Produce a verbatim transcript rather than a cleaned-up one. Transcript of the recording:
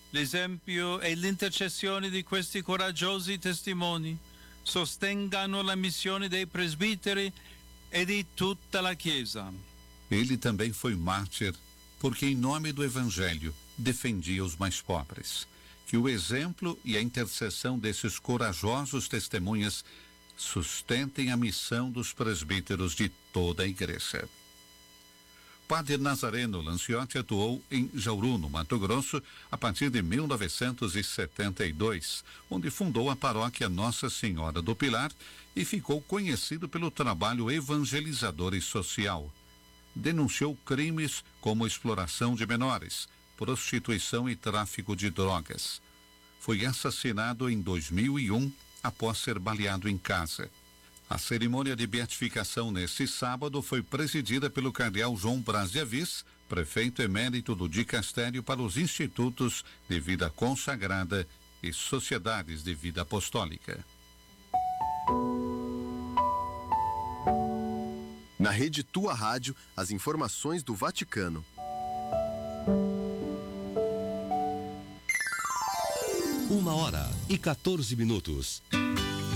L'esempio e l'intercessione di questi coraggiosi testimoni sostengano la missione dei presbiteri e di tutta la Chiesa. Ele também foi mártir, porque em nome do Evangelho defendia os mais pobres. Que o exemplo e a intercessão desses corajosos testemunhas sustentem a missão dos presbíteros de toda a Igreja. Padre Nazareno Lanciotti atuou em Jauru, no Mato Grosso, a partir de mil novecentos e setenta e dois, onde fundou a paróquia Nossa Senhora do Pilar e ficou conhecido pelo trabalho evangelizador e social. Denunciou crimes como exploração de menores, prostituição e tráfico de drogas. Foi assassinado em dois mil e um após ser baleado em casa. A cerimônia de beatificação neste sábado foi presidida pelo cardeal João Braz de Avis, prefeito emérito do Dicastério para os Institutos de Vida Consagrada e Sociedades de Vida Apostólica. Na rede Tua Rádio, as informações do Vaticano. Uma hora e quatorze minutos.